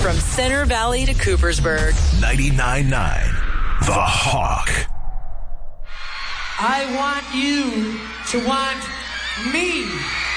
From Center Valley to Coopersburg. 99.9 The Hawk. I want you to want me.